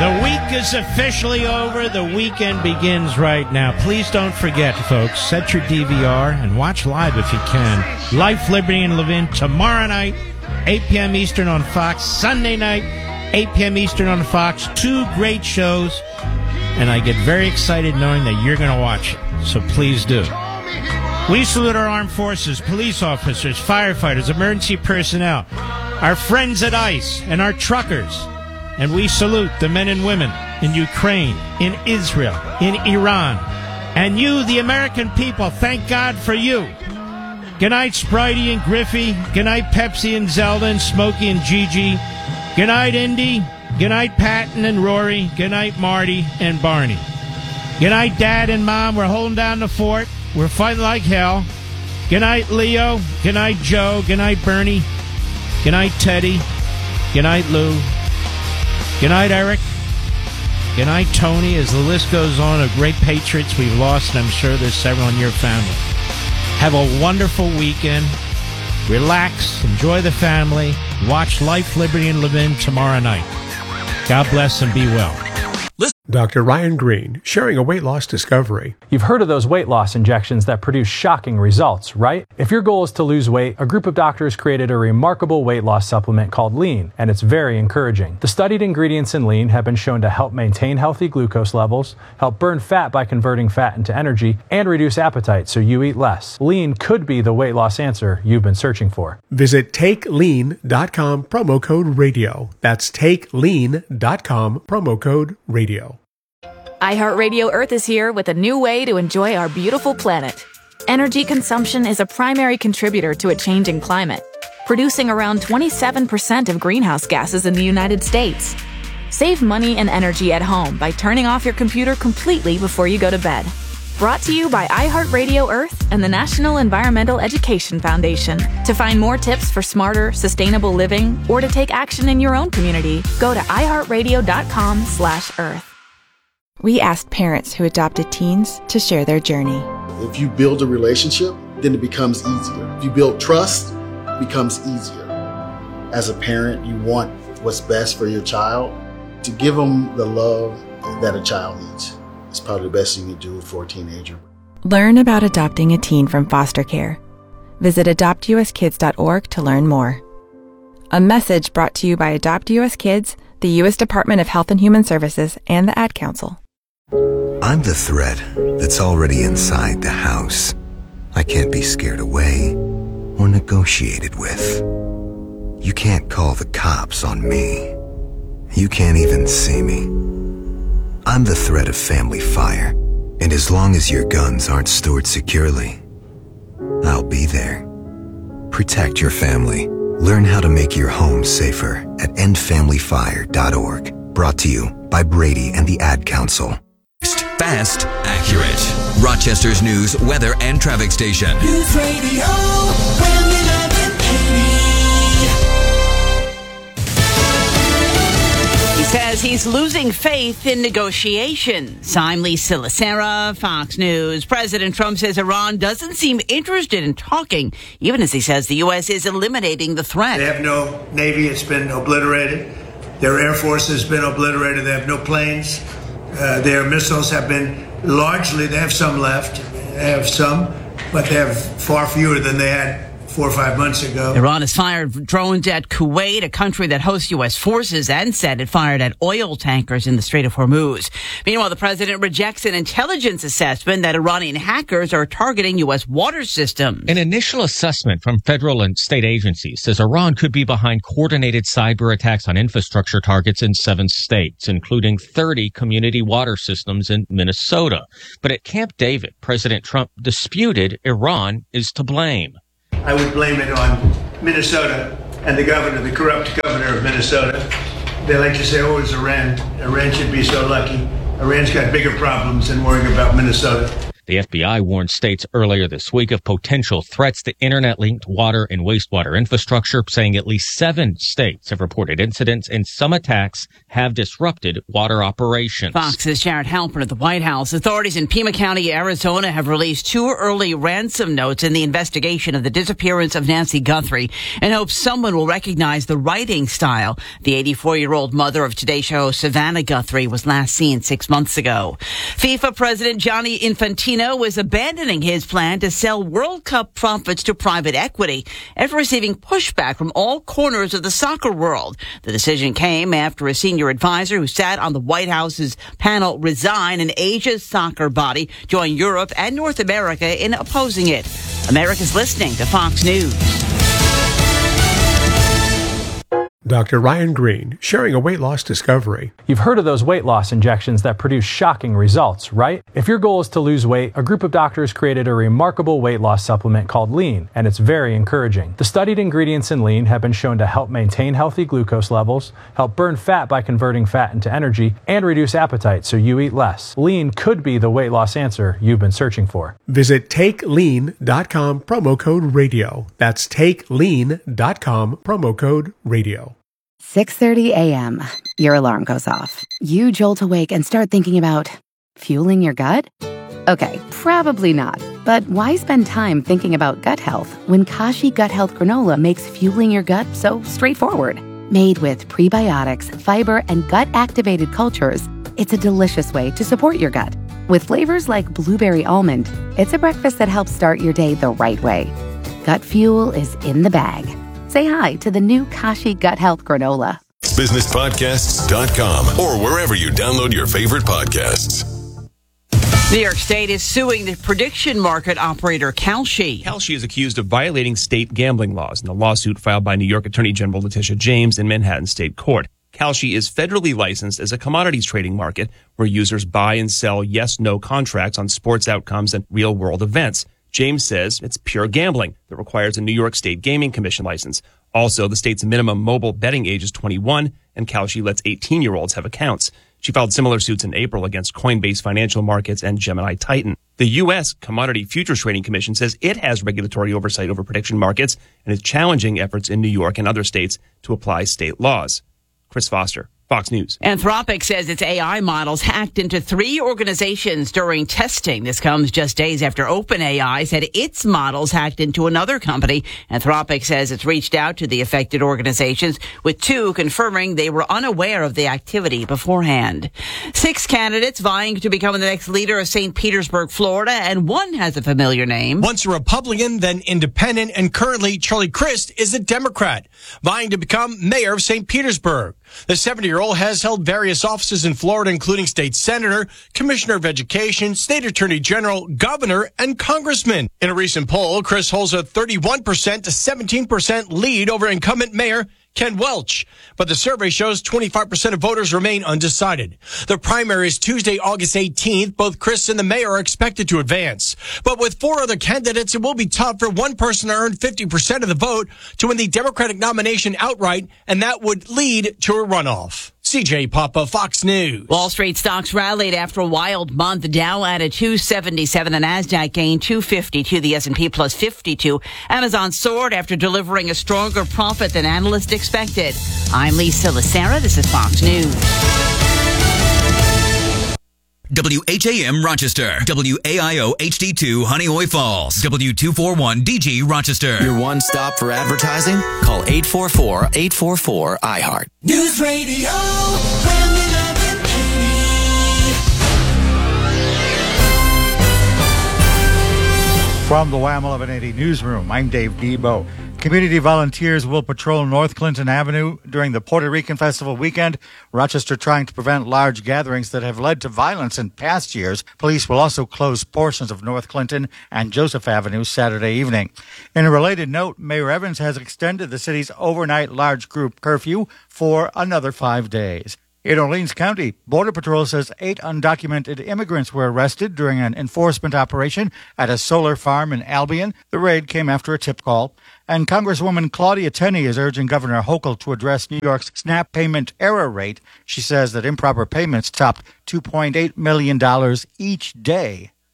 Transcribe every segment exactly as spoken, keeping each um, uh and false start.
The week is officially over. The weekend begins right now. Please don't forget, folks, set your D V R and watch live if you can. Life, Liberty, and Levin tomorrow night, eight p.m. Eastern on Fox. Sunday night, eight p.m. Eastern on Fox. Two great shows. And I get very excited knowing that you're going to watch it. So please do. We salute our armed forces, police officers, firefighters, emergency personnel, our friends at ICE, and our truckers. And we salute the men and women in Ukraine, in Israel, in Iran. And you, the American people, thank God for you. Good night, Spritey and Griffey. Good night, Pepsi and Zelda and Smokey and Gigi. Good night, Indy. Good night, Patton and Rory. Good night, Marty and Barney. Good night, Dad and Mom. We're holding down the fort. We're fighting like hell. Good night, Leo. Good night, Joe. Good night, Bernie. Good night, Teddy. Good night, Lou. Good night, Eric. Good night, Tony. As the list goes on of great patriots we've lost, and I'm sure there's several in your family. Have a wonderful weekend. Relax. Enjoy the family. Watch Life, Liberty, and Levin tomorrow night. God bless and be well. Doctor Ryan Green, sharing a weight loss discovery. You've heard of those weight loss injections that produce shocking results, right? If your goal is to lose weight, a group of doctors created a remarkable weight loss supplement called Lean, and it's very encouraging. The studied ingredients in Lean have been shown to help maintain healthy glucose levels, help burn fat by converting fat into energy, and reduce appetite so you eat less. Lean could be the weight loss answer you've been searching for. Visit take lean dot com, promo code radio. That's take lean dot com, promo code radio. iHeartRadio Earth is here with a new way to enjoy our beautiful planet. Energy consumption is a primary contributor to a changing climate, producing around twenty-seven percent of greenhouse gases in the United States. Save money and energy at home by turning off your computer completely before you go to bed. Brought to you by iHeartRadio Earth and the National Environmental Education Foundation. To find more tips for smarter, sustainable living or to take action in your own community, go to iHeartRadio.com slash Earth. We asked parents who adopted teens to share their journey. If you build a relationship, then it becomes easier. If you build trust, it becomes easier. As a parent, you want what's best for your child. To give them the love that a child needs is probably the best thing you can do for a teenager. Learn about adopting a teen from foster care. Visit adopt u s kids dot org to learn more. A message brought to you by Adopt U S Kids, the U S Department of Health and Human Services, and the Ad Council. I'm the threat that's already inside the house. I can't be scared away or negotiated with. You can't call the cops on me. You can't even see me. I'm the threat of family fire, and as long as your guns aren't stored securely, I'll be there. Protect your family. Learn how to make your home safer at end family fire dot org. Brought to you by Brady and the Ad Council. Fast, accurate. Rochester's news, weather, and traffic station. News Radio eleven eighty. He says he's losing faith in negotiations. I'm Lisa Lacera, Fox News. President Trump says Iran doesn't seem interested in talking, even as he says the U S is eliminating the threat. They have no Navy. It's been obliterated. Their Air Force has been obliterated. They have no planes. Uh, their missiles have been largely, they have some left, they have some, but they have far fewer than they had four or five months ago. Iran has fired drones at Kuwait, a country that hosts U S forces, and said it fired at oil tankers in the Strait of Hormuz. Meanwhile, the president rejects an intelligence assessment that Iranian hackers are targeting U S water systems. An initial assessment from federal and state agencies says Iran could be behind coordinated cyber attacks on infrastructure targets in seven states, including thirty community water systems in Minnesota. But at Camp David, President Trump disputed Iran is to blame. I would blame it on Minnesota and the governor, the corrupt governor of Minnesota. They like to say, oh, it's Iran. Iran should be so lucky. Iran's got bigger problems than worrying about Minnesota. The F B I warned states earlier this week of potential threats to internet-linked water and wastewater infrastructure, saying at least seven states have reported incidents and some attacks have disrupted water operations. Fox's Jared Halpern at the White House. Authorities in Pima County, Arizona have released two early ransom notes in the investigation of the disappearance of Nancy Guthrie and hopes someone will recognize the writing style. The eighty-four-year-old mother of Today Show Savannah Guthrie was last seen six months ago. FIFA President Gianni Infantino is abandoning his plan to sell World Cup profits to private equity after receiving pushback from all corners of the soccer world. The decision came after a senior advisor who sat on the White House's panel resign and Asia's soccer body joined Europe and North America in opposing it. America's listening to Fox News. Doctor Ryan Green, sharing a weight loss discovery. You've heard of those weight loss injections that produce shocking results, right? If your goal is to lose weight, a group of doctors created a remarkable weight loss supplement called Lean, and it's very encouraging. The studied ingredients in Lean have been shown to help maintain healthy glucose levels, help burn fat by converting fat into energy, and reduce appetite so you eat less. Lean could be the weight loss answer you've been searching for. Visit take lean dot com, promo code radio. That's take lean dot com, promo code radio. six thirty a.m. Your alarm goes off. You jolt awake and start thinking about fueling your gut? Okay, probably not. But why spend time thinking about gut health when Kashi Gut Health Granola makes fueling your gut so straightforward? Made with prebiotics, fiber, and gut-activated cultures, it's a delicious way to support your gut. With flavors like blueberry almond, it's a breakfast that helps start your day the right way. Gut fuel is in the bag. Say hi to the new Kashi Gut Health Granola. business podcasts dot com or wherever you download your favorite podcasts. New York State is suing the prediction market operator Kalshi. Kalshi is accused of violating state gambling laws in a lawsuit filed by New York Attorney General Letitia James in Manhattan State Court. Kalshi is federally licensed as a commodities trading market where users buy and sell yes-no contracts on sports outcomes and real-world events. James says it's pure gambling that requires a New York State Gaming Commission license. Also, the state's minimum mobile betting age is twenty-one, and Kalshi lets eighteen-year-olds have accounts. She filed similar suits in April against Coinbase Financial Markets and Gemini Titan. The U S Commodity Futures Trading Commission says it has regulatory oversight over prediction markets and is challenging efforts in New York and other states to apply state laws. Chris Foster, Fox News. Anthropic says its A I models hacked into three organizations during testing. This comes just days after OpenAI said its models hacked into another company. Anthropic says it's reached out to the affected organizations, with two confirming they were unaware of the activity beforehand. Six candidates vying to become the next leader of Saint Petersburg, Florida, and one has a familiar name. Once a Republican, then independent, and currently Charlie Crist is a Democrat, vying to become mayor of Saint Petersburg. The seventy-year-old has held various offices in Florida, including state senator, commissioner of education, state attorney general, governor, and congressman. In a recent poll, Crist holds a thirty-one percent to seventeen percent lead over incumbent mayor Ken Welch, but the survey shows twenty-five percent of voters remain undecided. The primary is Tuesday, August eighteenth. Both Crist and the mayor are expected to advance. But with four other candidates, it will be tough for one person to earn fifty percent of the vote to win the Democratic nomination outright, and that would lead to a runoff. C J Papa, Fox News. Wall Street stocks rallied after a wild month. The Dow added two seventy-seven. The Nasdaq gained two fifty-two. The S and P plus fifty-two. Amazon soared after delivering a stronger profit than analysts expected. I'm Lisa Lacera. This is Fox News. W H A M Rochester, W A I O H D two Honeoye Falls, W two forty-one D G Rochester. Your one stop for advertising? Call eight four four, eight four four, I heart. News Radio eleven eighty. From the Wham eleven eighty newsroom, I'm Dave Debo. Community volunteers will patrol North Clinton Avenue during the Puerto Rican Festival weekend. Rochester trying to prevent large gatherings that have led to violence in past years. Police will also close portions of North Clinton and Joseph Avenue Saturday evening. In a related note, Mayor Evans has extended the city's overnight large group curfew for another five days. In Orleans County, Border Patrol says eight undocumented immigrants were arrested during an enforcement operation at a solar farm in Albion. The raid came after a tip call. And Congresswoman Claudia Tenney is urging Governor Hochul to address New York's SNAP payment error rate. She says that improper payments topped two point eight million dollars each day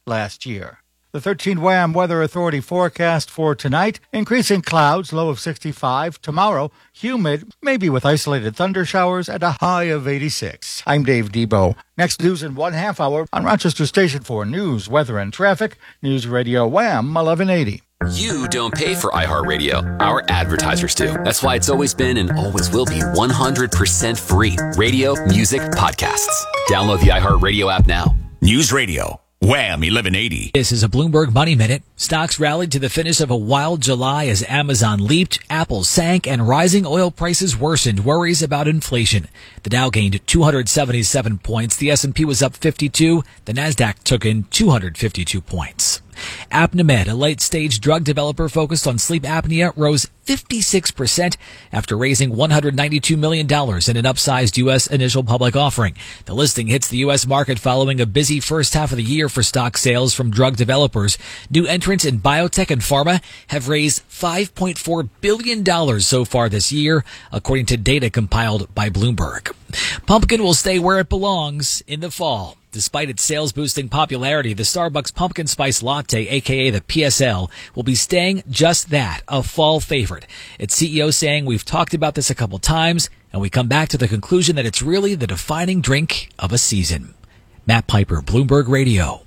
last year. The thirteen W A M Weather Authority forecast for tonight, increasing clouds, low of sixty-five. Tomorrow, humid, maybe with isolated thunder showers at a high of eighty-six. I'm Dave Debo. Next news in one half hour on Rochester Station for news, weather, and traffic. News Radio W A M eleven eighty. You don't pay for iHeartRadio. Our advertisers do. That's why it's always been and always will be one hundred percent free. Radio, music, podcasts. Download the iHeartRadio app now. News Radio Wham eleven eighty. This is a Bloomberg Money Minute. Stocks rallied to the finish of a wild July as Amazon leaped, Apple sank, and rising oil prices worsened worries about inflation. The Dow gained two hundred seventy-seven points. The S and P was up fifty-two. The Nasdaq took in two hundred fifty-two points. Apnimed, a late-stage drug developer focused on sleep apnea, rose fifty-six percent after raising one hundred ninety-two million dollars in an upsized U S initial public offering. The listing hits the U S market following a busy first half of the year for stock sales from drug developers. New entrants in biotech and pharma have raised five point four billion dollars so far this year, according to data compiled by Bloomberg. Pumpkin will stay where it belongs in the fall. Despite its sales-boosting popularity, the Starbucks Pumpkin Spice Latte, aka the P S L, will be staying just that, a fall favorite. Its C E O saying, "We've talked about this a couple times, and we come back to the conclusion that it's really the defining drink of a season." Matt Piper, Bloomberg Radio.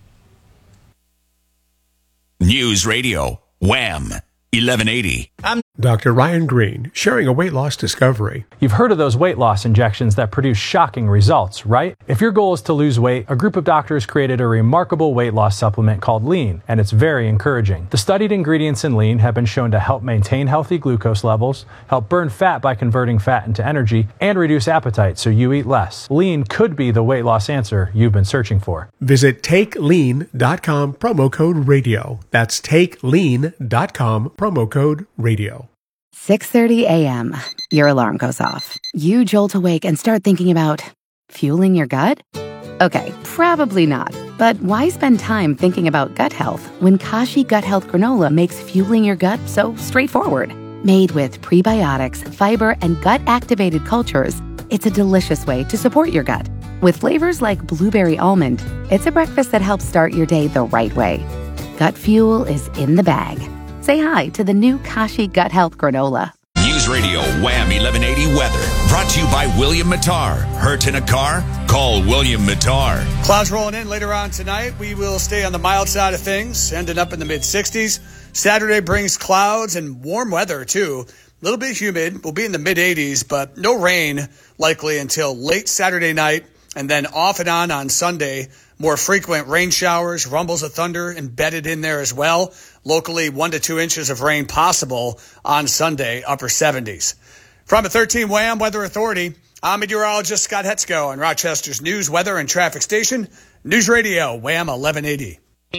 News Radio Wham eleven eighty. I'm Doctor Ryan Green, sharing a weight loss discovery. You've heard of those weight loss injections that produce shocking results, right? If your goal is to lose weight, a group of doctors created a remarkable weight loss supplement called Lean, and it's very encouraging. The studied ingredients in Lean have been shown to help maintain healthy glucose levels, help burn fat by converting fat into energy, and reduce appetite so you eat less. Lean could be the weight loss answer you've been searching for. Visit take lean dot com, promo code radio. That's take lean dot com, promo code radio. six thirty a.m. Your alarm goes off. You jolt awake and start thinking about fueling your gut? Okay, probably not. But why spend time thinking about gut health when Kashi Gut Health Granola makes fueling your gut so straightforward? Made with prebiotics, fiber, and gut-activated cultures, it's a delicious way to support your gut. With flavors like blueberry almond, it's a breakfast that helps start your day the right way. Gut fuel is in the bag. Say hi to the new Kashi Gut Health Granola. News Radio Wham eleven eighty weather. Brought to you by William Mattar. Hurt in a car? Call William Mattar. Clouds rolling in later on tonight. We will stay on the mild side of things, ending up in the mid sixties. Saturday brings clouds and warm weather, too. A little bit humid. We'll be in the mid eighties, but no rain likely until late Saturday night. And then off and on on Sunday, more frequent rain showers, rumbles of thunder embedded in there as well. Locally, one to two inches of rain possible on Sunday, upper seventies. From a thirteen W A M Weather Authority, I'm meteorologist Scott Hetzko on Rochester's news, weather, and traffic station, News Radio W A M eleven eighty.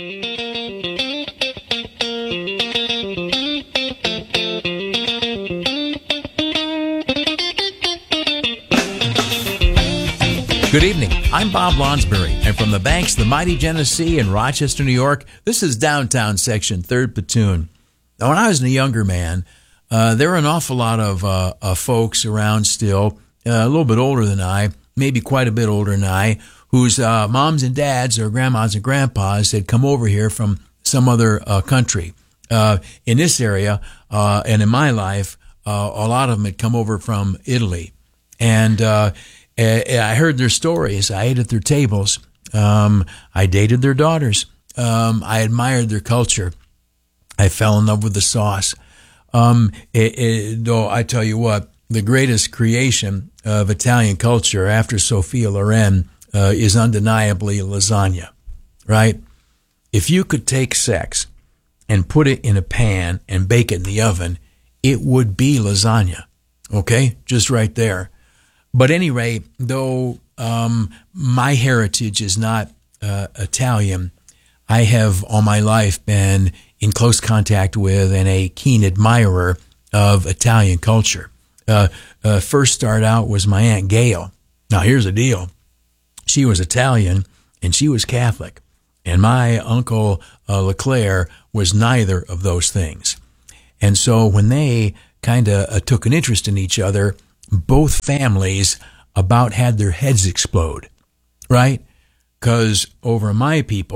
Good evening. I'm Bob Lonsbury, and from the banks of the mighty Genesee in Rochester, New York, this is Downtown Section, third Platoon. Now, when I was a younger man, uh, there were an awful lot of uh, uh, folks around still, uh, a little bit older than I, maybe quite a bit older than I, whose uh, moms and dads or grandmas and grandpas had come over here from some other uh, country. Uh, in this area, uh, and in my life, uh, a lot of them had come over from Italy. And uh I heard their stories. I ate at their tables. Um, I dated their daughters. Um, I admired their culture. I fell in love with the sauce. Um, it, it, though I tell you what, the greatest creation of Italian culture after Sophia Loren uh, is undeniably lasagna, right? If you could take sex and put it in a pan and bake it in the oven, it would be lasagna, okay? Just right there. But anyway, though um, my heritage is not uh, Italian, I have all my life been in close contact with and a keen admirer of Italian culture. Uh, uh, first start out was my Aunt Gail. Now, here's the deal. She was Italian, and she was Catholic. And my Uncle uh, Leclerc was neither of those things. And so when they kind of uh, took an interest in each other, both families about had their heads explode, right? Because over my people,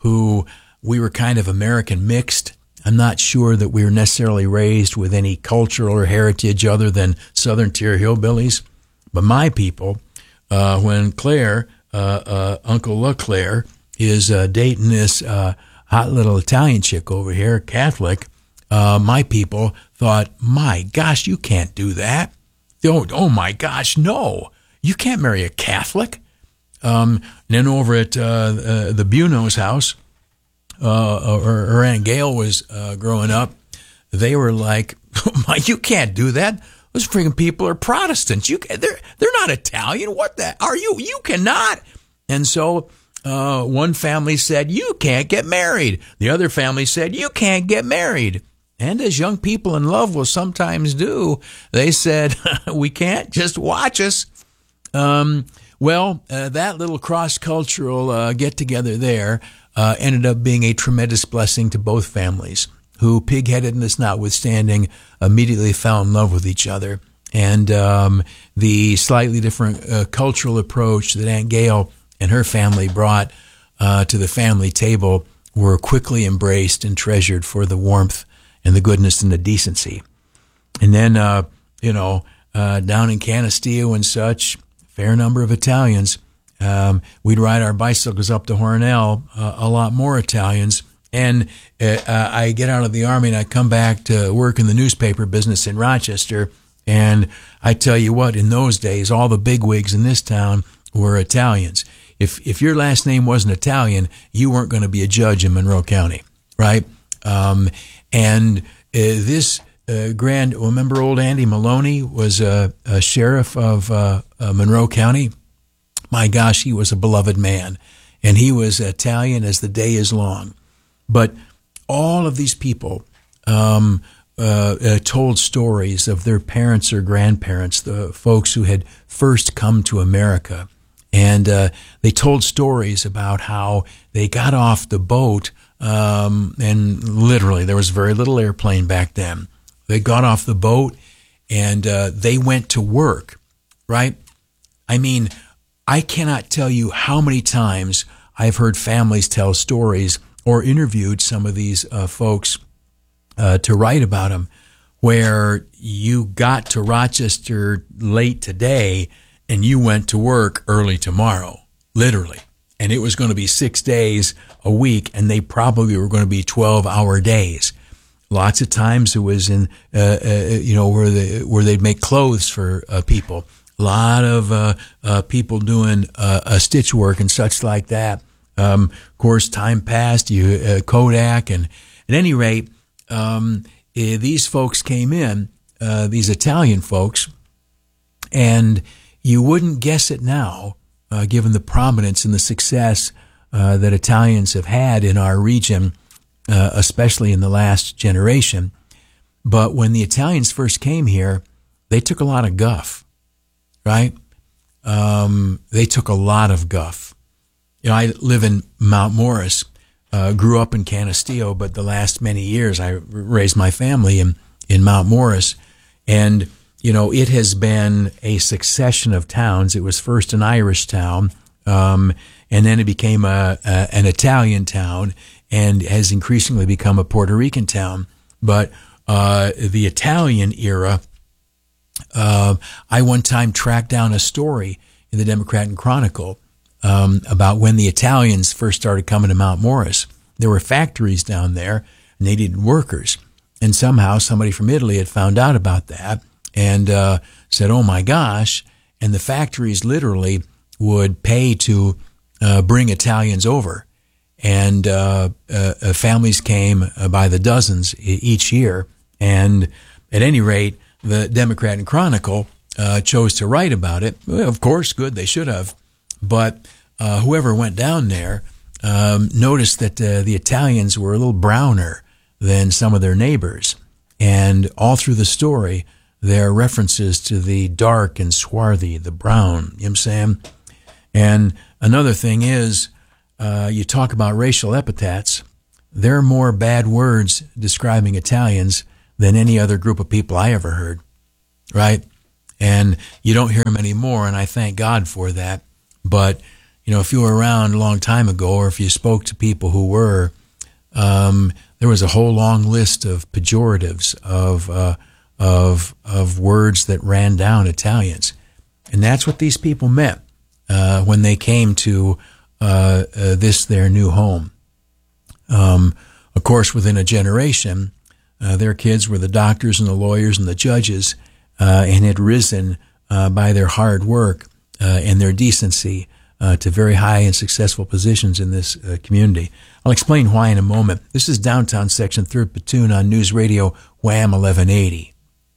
who we were kind of American mixed. I'm not sure that we were necessarily raised with any cultural or heritage other than Southern Tier hillbillies. But my people, uh, when Claire, uh, uh, Uncle LeClaire, is uh, dating this uh, hot little Italian chick over here, Catholic, uh, my people thought, my gosh, you can't do that. Oh, oh my gosh, no. You can't marry a Catholic. Um, and then over at uh, uh, the Buno's house, uh, her, her Aunt Gail was uh, growing up, they were like, oh my, you can't do that. Those freaking people are Protestants. You can, they're they're not Italian. What the are you? You cannot. And so uh, one family said, you can't get married. The other family said, you can't get married. And as young people in love will sometimes do, they said, we can't, just watch us. Um, well, uh, that little cross-cultural uh, get-together there uh, ended up being a tremendous blessing to both families, who, pig-headedness notwithstanding, immediately fell in love with each other. And um, the slightly different uh, cultural approach that Aunt Gail and her family brought uh, to the family table were quickly embraced and treasured for the warmth and the goodness and the decency. And then, uh, you know, uh, down in Canastillo and such, fair number of Italians. Um, we'd ride our bicycles up to Hornell, uh, a lot more Italians. And uh, I get out of the Army and I come back to work in the newspaper business in Rochester. And I tell you what, in those days, all the bigwigs in this town were Italians. If if your last name wasn't Italian, you weren't going to be a judge in Monroe County, right? Um, and uh, this uh, grand, remember old Andy Maloney was a, a sheriff of uh, uh, Monroe County? My gosh, he was a beloved man. And he was Italian as the day is long. But all of these people um, uh, uh, told stories of their parents or grandparents, the folks who had first come to America. And uh, they told stories about how they got off the boat, um, and literally there was very little airplane back then. They got off the boat and uh, they went to work, right? I mean, I cannot tell you how many times I've heard families tell stories or interviewed some of these uh, folks uh, to write about them, where you got to Rochester late today and you went to work early tomorrow, literally. And it was going to be six days a week, and they probably were going to be twelve-hour days. Lots of times it was in, uh, uh, you know, where they where they'd make clothes for uh, people. A lot of uh, uh, people doing uh, uh, stitch work and such like that. Um, of course, time passed. You uh, Kodak, and at any rate, um, uh, these folks came in, uh, these Italian folks, and you wouldn't guess it now, uh, given the prominence and the success uh, that Italians have had in our region, uh, especially in the last generation. But when the Italians first came here, they took a lot of guff, right? Um, they took a lot of guff. You know, I live in Mount Morris, uh, grew up in Canastillo, but the last many years I raised my family in, in Mount Morris. And you know, it has been a succession of towns. It was first an Irish town, um, and then it became a, a an Italian town, and has increasingly become a Puerto Rican town. But uh, the Italian era, uh, I one time tracked down a story in the Democrat and Chronicle um, about when the Italians first started coming to Mount Morris. There were factories down there, and they needed workers. And somehow somebody from Italy had found out about that, and uh, said, oh my gosh, and the factories literally would pay to uh, bring Italians over. And uh, uh, families came uh, by the dozens each year. And at any rate, the Democrat and Chronicle uh, chose to write about it. Well, of course, good, they should have. But uh, whoever went down there um, noticed that uh, the Italians were a little browner than some of their neighbors. And all through the story, there are references to the dark and swarthy, the brown, you know what I'm saying? And another thing is, uh, you talk about racial epithets. There are more bad words describing Italians than any other group of people I ever heard, right? And you don't hear them anymore, and I thank God for that. But you know, if you were around a long time ago, or if you spoke to people who were, um, there was a whole long list of pejoratives, of uh, of of words that ran down Italians, and that's what these people meant uh, when they came to uh, uh, this their new home. Um, of course, within a generation, uh, their kids were the doctors and the lawyers and the judges, uh, and had risen uh, by their hard work uh, and their decency uh, to very high and successful positions in this uh, community. I'll explain why in a moment. This is Downtown Section, third Platoon on News Radio Wham eleven eighty.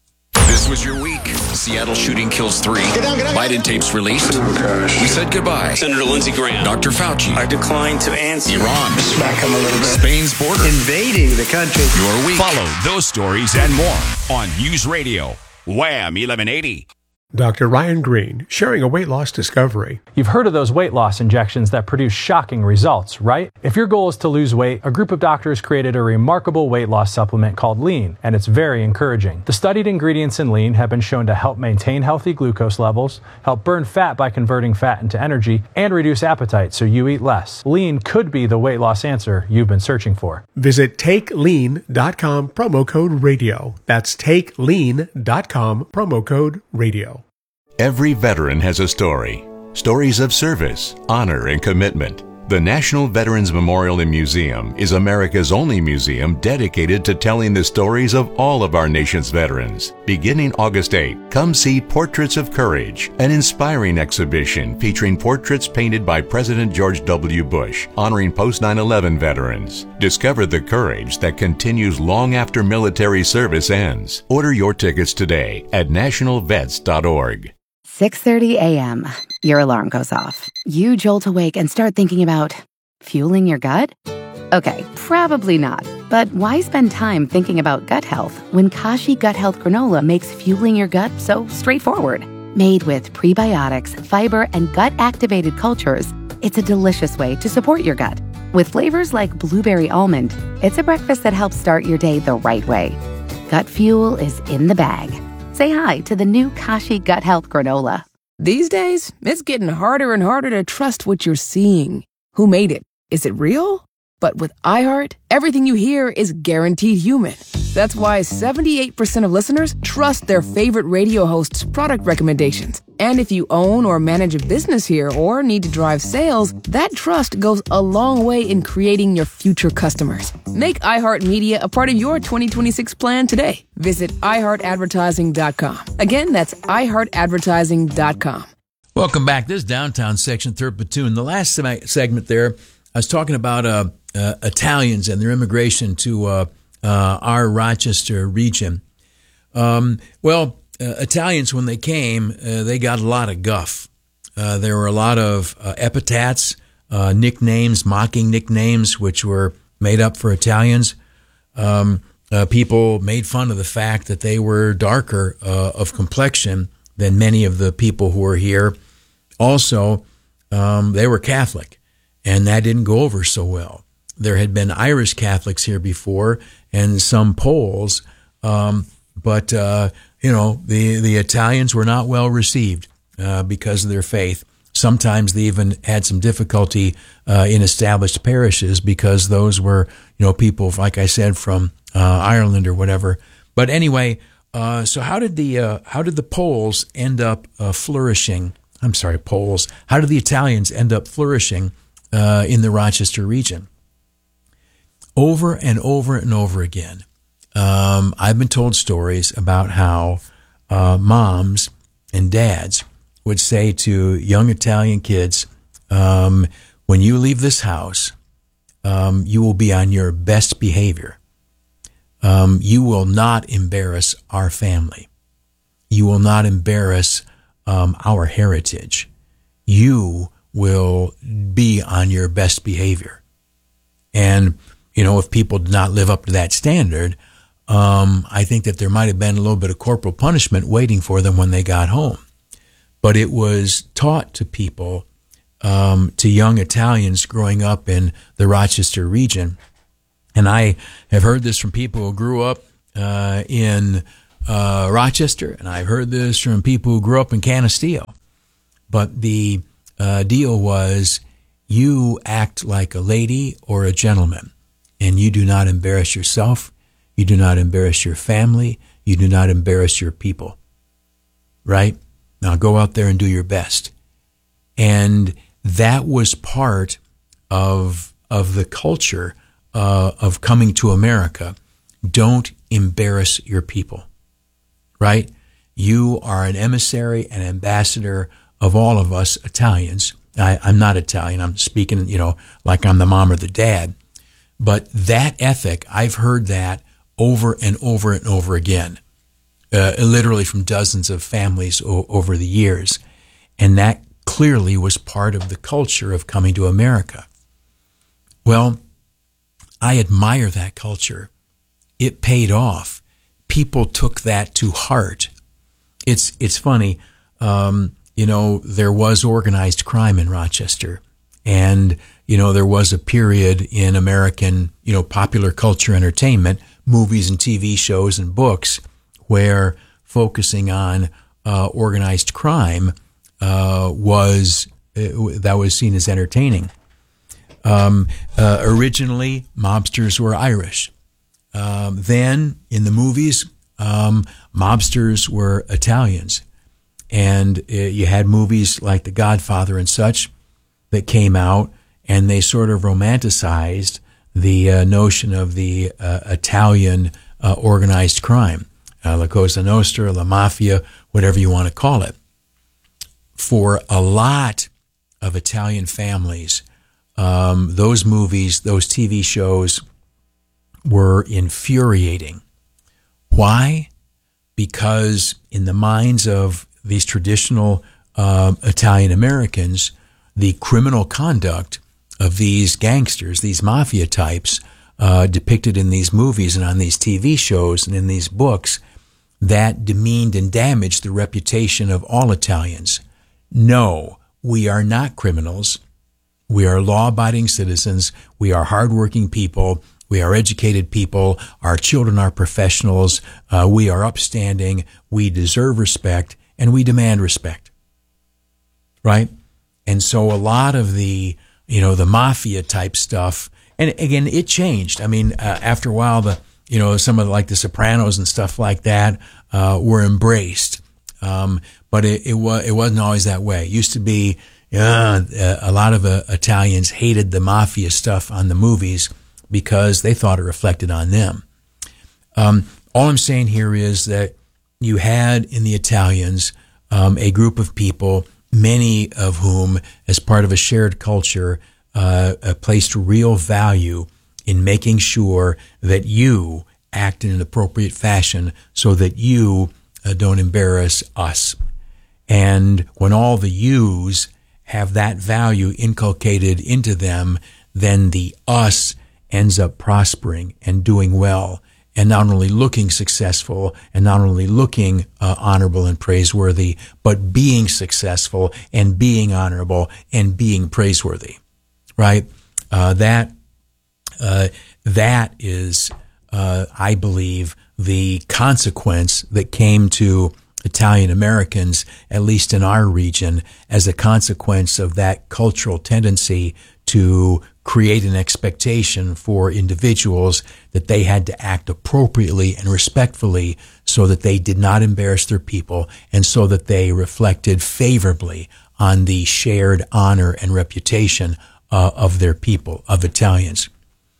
This was your week. Seattle shooting kills three. Get down, get down. Biden tapes released. Oh, we said goodbye. Senator Lindsey Graham. Doctor Fauci. I declined to answer. Iran. Smack him a little bit. Spain's border. Invading the country. Your week. Follow those stories and more on News Radio Wham eleven eighty. Doctor Ryan Green, sharing a weight loss discovery. You've heard of those weight loss injections that produce shocking results, right? If your goal is to lose weight, a group of doctors created a remarkable weight loss supplement called Lean, and it's very encouraging. The studied ingredients in Lean have been shown to help maintain healthy glucose levels, help burn fat by converting fat into energy, and reduce appetite so you eat less. Lean could be the weight loss answer you've been searching for. Visit take lean dot com, promo code radio. That's take lean dot com, promo code radio. Every veteran has a story. Stories of service, honor, and commitment. The National Veterans Memorial and Museum is America's only museum dedicated to telling the stories of all of our nation's veterans. Beginning August eighth, come see Portraits of Courage, an inspiring exhibition featuring portraits painted by President George W. Bush, honoring post nine eleven veterans. Discover the courage that continues long after military service ends. Order your tickets today at national vets dot org. six thirty a.m. Your alarm goes off. You jolt awake and start thinking about fueling your gut? Okay, probably not. But why spend time thinking about gut health when Kashi Gut Health Granola makes fueling your gut so straightforward? Made with prebiotics, fiber, and gut-activated cultures, it's a delicious way to support your gut. With flavors like blueberry almond, it's a breakfast that helps start your day the right way. Gut fuel is in the bag. Say hi to the new Kashi Gut Health Granola. These days, it's getting harder and harder to trust what you're seeing. Who made it? Is it real? But with iHeart, everything you hear is guaranteed human. That's why seventy-eight percent of listeners trust their favorite radio host's product recommendations. And if you own or manage a business here or need to drive sales, that trust goes a long way in creating your future customers. Make iHeartMedia a part of your twenty twenty-six plan today. Visit i heart advertising dot com. Again, that's i heart advertising dot com. Welcome back. This is Downtown Section, third Platoon. The last sem- segment there, I was talking about uh, uh, Italians and their immigration to uh, uh, our Rochester region. Um, well, uh, Italians, when they came, uh, they got a lot of guff. Uh, there were a lot of uh, epithets, uh, nicknames, mocking nicknames, which were made up for Italians. Um, uh, people made fun of the fact that they were darker uh, of complexion than many of the people who were here. Also, um, they were Catholic. And that didn't go over so well. There had been Irish Catholics here before and some Poles, um, but, uh, you know, the, the Italians were not well received uh, because of their faith. Sometimes they even had some difficulty uh, in established parishes because those were, you know, people, like I said, from uh, Ireland or whatever. But anyway, uh, so how did the uh, how did the Poles end up uh, flourishing? I'm sorry, Poles. How did the Italians end up flourishing Uh, in the Rochester region? Over and over and over again, um, I've been told stories about how uh, moms and dads would say to young Italian kids, um, when you leave this house, um, you will be on your best behavior. Um, you will not embarrass our family. You will not embarrass um, our heritage. You will be on your best behavior. And, you know, if people did not live up to that standard, um, I think that there might have been a little bit of corporal punishment waiting for them when they got home. But it was taught to people, um, to young Italians growing up in the Rochester region. And I have heard this from people who grew up uh, in uh, Rochester, and I've heard this from people who grew up in Canisteo. But the uh, deal was you act like a lady or a gentleman, and you do not embarrass yourself, you do not embarrass your family, you do not embarrass your people, right? Now go out there and do your best. And that was part of of the culture uh, of coming to America. Don't embarrass your people, right? You are an emissary, an ambassador of all of us Italians. I, I'm not Italian. I'm speaking, you know, like I'm the mom or the dad. But that ethic, I've heard that over and over and over again, uh, literally from dozens of families o- over the years. And that clearly was part of the culture of coming to America. Well, I admire that culture. It paid off. People took that to heart. It's it's funny, um, you know, there was organized crime in Rochester, and you know there was a period in American, you know, popular culture, entertainment, movies and T V shows and books where focusing on uh, organized crime uh, was uh, that was seen as entertaining. Um, uh, originally, mobsters were Irish. Um, then, in the movies, um, mobsters were Italians. And uh, you had movies like The Godfather and such that came out, and they sort of romanticized the uh, notion of the uh, Italian uh, organized crime, uh, La Cosa Nostra, La Mafia, whatever you want to call it. For a lot of Italian families, um, those movies, those T V shows were infuriating. Why? Because in the minds of these traditional uh, Italian Americans, the criminal conduct of these gangsters, these mafia types, uh, depicted in these movies and on these T V shows and in these books, that demeaned and damaged the reputation of all Italians. No, we are not criminals. We are law-abiding citizens. We are hardworking people. We are educated people. Our children are professionals. Uh, we are upstanding. We deserve respect, and we demand respect. Right? And so a lot of the, you know, the mafia type stuff, and again, it changed. I mean, uh, after a while, the, you know, some of the, like the Sopranos and stuff like that uh, were embraced. Um, but it, it was, it wasn't always that way. It used to be, uh, a lot of uh, Italians hated the mafia stuff on the movies because they thought it reflected on them. Um, all I'm saying here is that you had in the Italians um, a group of people, many of whom, as part of a shared culture, uh, uh, placed real value in making sure that you act in an appropriate fashion so that you uh, don't embarrass us. And when all the yous have that value inculcated into them, then the us ends up prospering and doing well, and not only looking successful and not only looking uh, honorable and praiseworthy, but being successful and being honorable and being praiseworthy, right? Uh, that uh, that is, uh, I believe, the consequence that came to Italian Americans, at least in our region, as a consequence of that cultural tendency to create an expectation for individuals that they had to act appropriately and respectfully so that they did not embarrass their people and so that they reflected favorably on the shared honor and reputation uh, of their people, of Italians.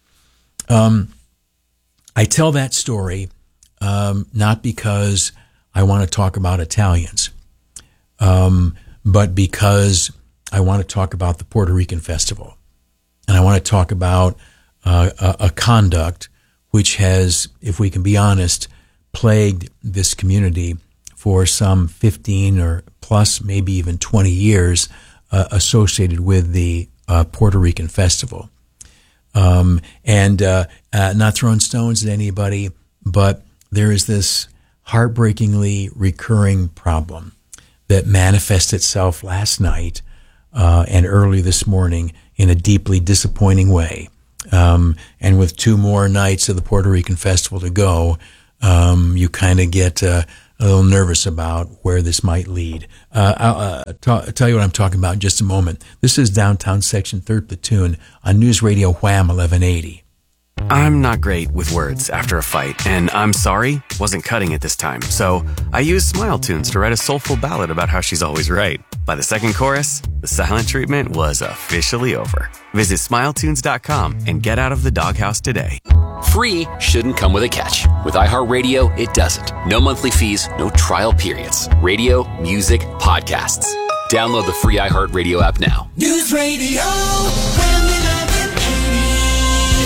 Um, I tell that story um, not because I want to talk about Italians, um, but because I want to talk about the Puerto Rican Festival. And I want to talk about uh, a, a conduct which has, if we can be honest, plagued this community for some fifteen or plus, maybe even twenty years uh, associated with the uh, Puerto Rican Festival. Um, and uh, uh, not throwing stones at anybody, but there is this heartbreakingly recurring problem that manifested itself last night uh, and early this morning in a deeply disappointing way. Um, and with two more nights of the Puerto Rican Festival to go, um, you kind of get uh, a little nervous about where this might lead. Uh, I'll uh, ta- tell you what I'm talking about in just a moment. This is Downtown Section, third Platoon on News Radio Wham eleven eighty. I'm not great with words after a fight, and I'm sorry wasn't cutting it this time, so I used Smile Tunes to write a soulful ballad about how she's always right. By the second chorus, the silent treatment was officially over. Visit smile tunes dot com and get out of the doghouse today. Free shouldn't come with a catch. With iHeartRadio, it doesn't. No monthly fees, no trial periods. Radio, music, podcasts. Download the free iHeartRadio app now. News Radio Wham eleven eighty.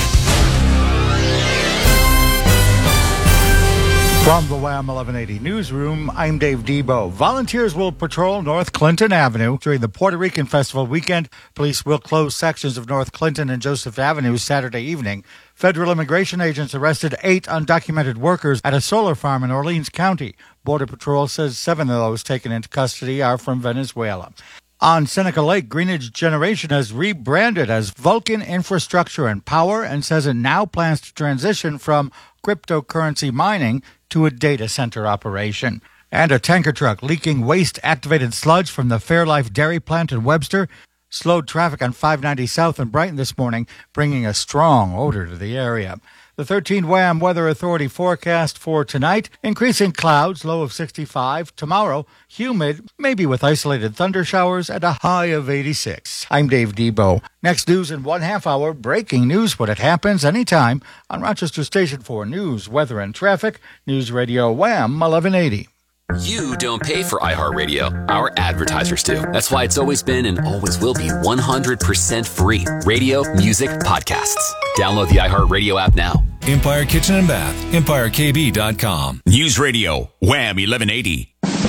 From the Wham eleven eighty newsroom, I'm Dave Debo. Volunteers will patrol North Clinton Avenue during the Puerto Rican Festival weekend. Police will close sections of North Clinton and Joseph Avenue Saturday evening. Federal immigration agents arrested eight undocumented workers at a solar farm in Orleans County. Border Patrol says seven of those taken into custody are from Venezuela. On Seneca Lake, Greenidge Generation has rebranded as Vulcan Infrastructure and Power and says it now plans to transition from cryptocurrency mining to a data center operation. And a tanker truck leaking waste-activated sludge from the Fairlife Dairy Plant in Webster slowed traffic on five ninety South in Brighton this morning, bringing a strong odor to the area. The thirteen Wham Weather Authority forecast for tonight, increasing clouds, low of sixty-five. Tomorrow, humid, maybe with isolated thunder showers at a high of eighty-six. I'm Dave Debo. Next news in one half hour, breaking news when it happens anytime on Rochester Station for news, weather, and traffic. News Radio Wham eleven eighty. You don't pay for iHeartRadio. Our advertisers do. That's why it's always been and always will be one hundred percent free. Radio, music, podcasts. Download the iHeartRadio app now. Empire Kitchen and Bath, empire k b dot com. News Radio, Wham eleven eighty.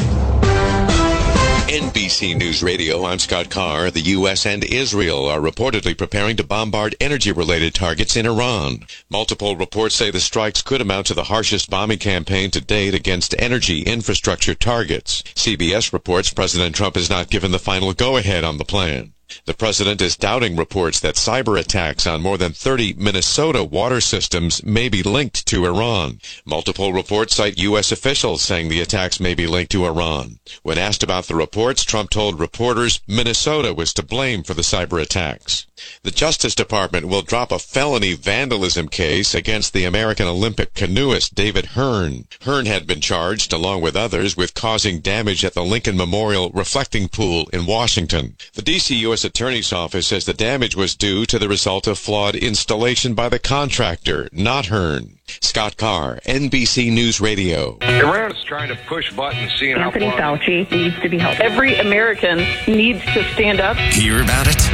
N B C News Radio, I'm Scott Carr. The U S and Israel are reportedly preparing to bombard energy-related targets in Iran. Multiple reports say the strikes could amount to the harshest bombing campaign to date against energy infrastructure targets. C B S reports President Trump has not given the final go-ahead on the plan. The president is doubting reports that cyber attacks on more than thirty Minnesota water systems may be linked to Iran. Multiple reports cite U S officials saying the attacks may be linked to Iran. When asked about the reports, Trump told reporters Minnesota was to blame for the cyber attacks. The Justice Department will drop a felony vandalism case against the American Olympic canoeist David Hearn. Hearn had been charged, along with others, with causing damage at the Lincoln Memorial Reflecting Pool in Washington. The D C U S Attorney's Office says the damage was due to the result of flawed installation by the contractor, not Hearn. Scott Carr, N B C News Radio. Iran is trying to push buttons, seeing Anthony how far... Fauci needs to be helped. Every American needs to stand up. Hear about it?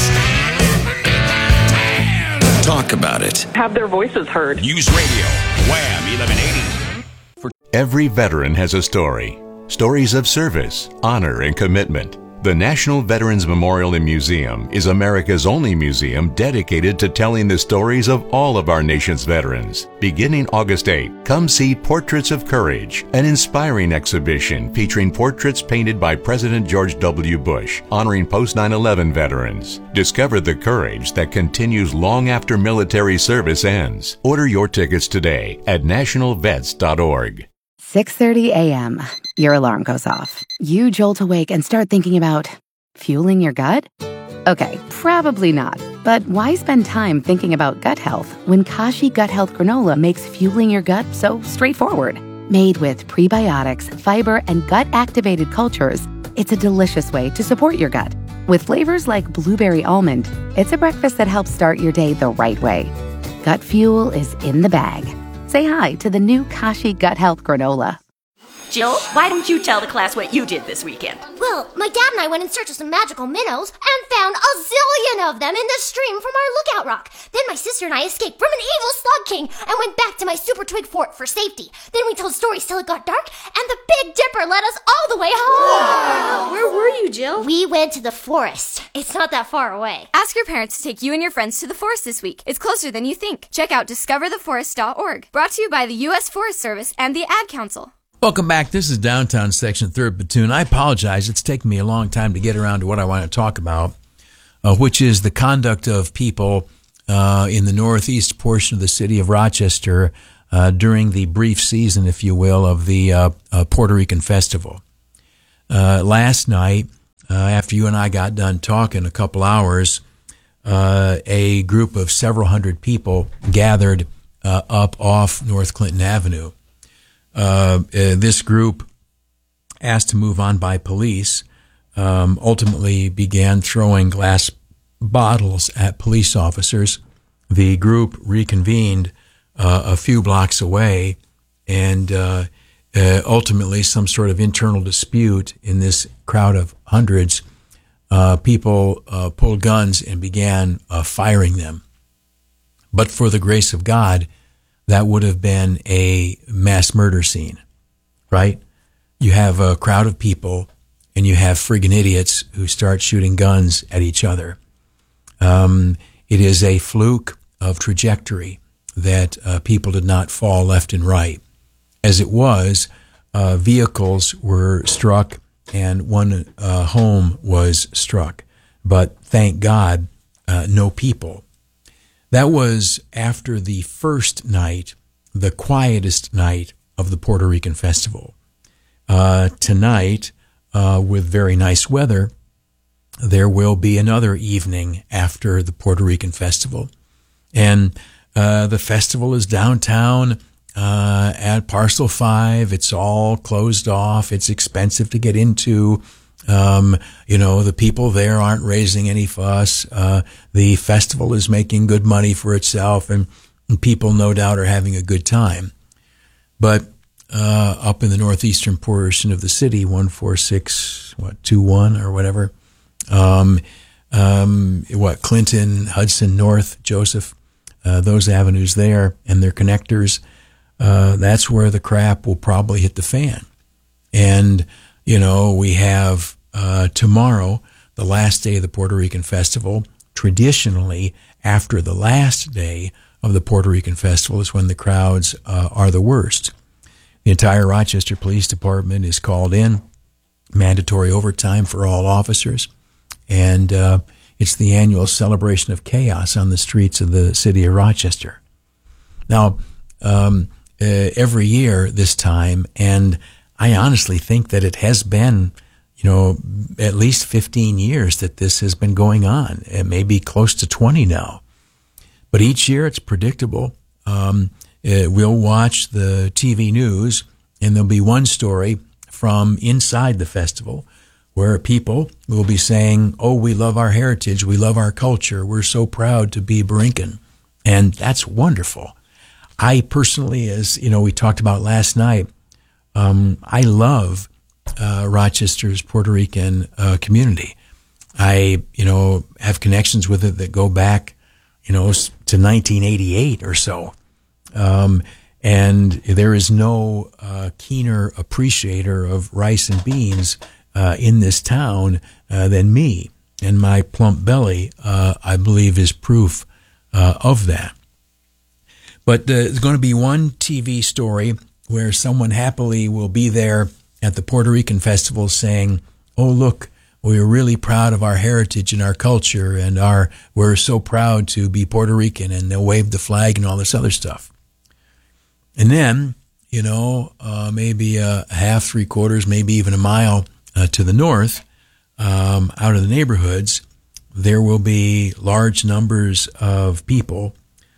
Talk about it. Have their voices heard. News Radio, Wham eleven eighty. Every veteran has a story. Stories of service, honor, and commitment. The National Veterans Memorial and Museum is America's only museum dedicated to telling the stories of all of our nation's veterans. Beginning August eighth, come see Portraits of Courage, an inspiring exhibition featuring portraits painted by President George W. Bush, honoring post nine eleven veterans. Discover the courage that continues long after military service ends. Order your tickets today at national vets dot org. six thirty a.m. Your alarm goes off. You jolt awake and start thinking about fueling your gut? Okay, probably not. But why spend time thinking about gut health when Kashi Gut Health Granola makes fueling your gut so straightforward? Made with prebiotics, fiber, and gut-activated cultures, it's a delicious way to support your gut. With flavors like blueberry almond, it's a breakfast that helps start your day the right way. Gut fuel is in the bag. Say hi to the new Kashi Gut Health Granola. Jill, why don't you tell the class what you did this weekend? Well, my dad and I went in search of some magical minnows and found a zillion of them in the stream from our lookout rock. Then my sister and I escaped from an evil slug king and went back to my super twig fort for safety. Then we told stories till it got dark, and the Big Dipper led us all the way home. Wow. Where were you, Jill? We went to the forest. It's not that far away. Ask your parents to take you and your friends to the forest this week. It's closer than you think. Check out discover the forest dot org. Brought to you by the U S Forest Service and the Ad Council. Welcome back. This is Downtown Section, third Platoon. I apologize. It's taken me a long time to get around to what I want to talk about, uh, which is the conduct of people uh, in the northeast portion of the city of Rochester uh, during the brief season, if you will, of the uh, uh, Puerto Rican Festival. Uh, last night, uh, after you and I got done talking a couple hours, uh, a group of several hundred people gathered uh, up off North Clinton Avenue. Uh, uh, this group, asked to move on by police, um, ultimately began throwing glass bottles at police officers. The group reconvened uh, a few blocks away, and uh, uh, ultimately some sort of internal dispute in this crowd of hundreds. Uh, people uh, pulled guns and began uh, firing them. But for the grace of God, that would have been a mass murder scene, right? You have a crowd of people, and you have friggin' idiots who start shooting guns at each other. Um, it is a fluke of trajectory that uh, people did not fall left and right. As it was, uh, vehicles were struck, and one uh, home was struck. But thank God, uh, no people. That was after the first night, the quietest night of the Puerto Rican Festival. Uh, tonight, uh, with very nice weather, there will be another evening after the Puerto Rican Festival. And uh, the festival is downtown uh, at Parcel five. It's all closed off. It's expensive to get into. Um, you know, the people there aren't raising any fuss. Uh, the festival is making good money for itself, and, and people no doubt are having a good time. But uh, up in the northeastern portion of the city, one four six, what, two one or whatever, um, um, what, Clinton, Hudson, North, Joseph, uh, those avenues there and their connectors, uh, that's where the crap will probably hit the fan. And, you know, we have Uh, tomorrow, the last day of the Puerto Rican Festival. Traditionally, after the last day of the Puerto Rican Festival is when the crowds uh, are the worst. The entire Rochester Police Department is called in, mandatory overtime for all officers, and uh, it's the annual celebration of chaos on the streets of the city of Rochester. Now, um, uh, every year this time, and I honestly think that it has been, you know, at least fifteen years that this has been going on. It may be close to twenty now. But each year it's predictable. Um, it, we'll watch the T V news, and there'll be one story from inside the festival where people will be saying, oh, we love our heritage, we love our culture, we're so proud to be Borinquen. And that's wonderful. I personally, as, you know, we talked about last night, um, I love Uh, Rochester's Puerto Rican uh, community. I, you know, have connections with it that go back, you know, to nineteen eighty-eight or so. Um, and there is no uh, keener appreciator of rice and beans uh, in this town uh, than me. And my plump belly, uh, I believe, is proof uh, of that. But uh, there's going to be one T V story where someone happily will be there at the Puerto Rican Festival saying, oh, look, we're really proud of our heritage and our culture, and our we're so proud to be Puerto Rican, and they'll wave the flag and all this other stuff. And then, you know, uh, maybe a half, three quarters, maybe even a mile uh, to the north, um, out of the neighborhoods, there will be large numbers of people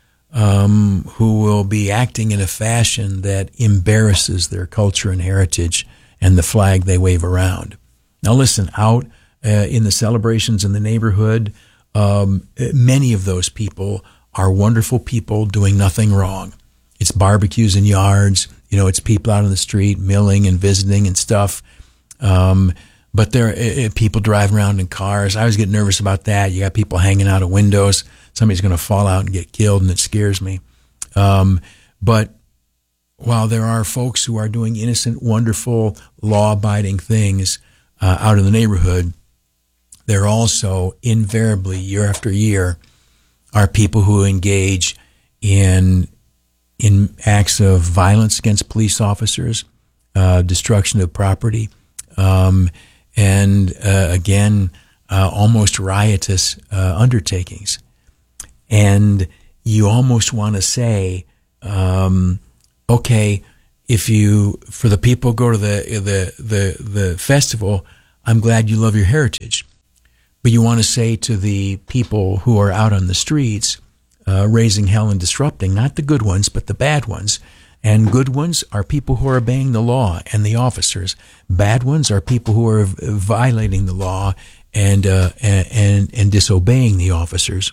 um, who will be acting in a fashion that embarrasses their culture and heritage and the flag they wave around. Now listen, out uh, in the celebrations in the neighborhood, um, many of those people are wonderful people doing nothing wrong. It's barbecues in yards, you know, it's people out on the street milling and visiting and stuff. Um, but there are people driving around in cars. I always get nervous about that. You got people hanging out of windows. Somebody's going to fall out and get killed, and it scares me. Um, but while there are folks who are doing innocent, wonderful, law-abiding things uh, out in the neighborhood, there also invariably, year after year, are people who engage in in acts of violence against police officers, uh, destruction of property, um, and uh, again, uh, almost riotous uh, undertakings. And you almost want to say, um, okay, if you, for the people who go to the, the, the, the festival, I'm glad you love your heritage. But you want to say to the people who are out on the streets, uh, raising hell and disrupting, not the good ones, but the bad ones. And good ones are people who are obeying the law and the officers. Bad ones are people who are violating the law and, uh, and, and disobeying the officers.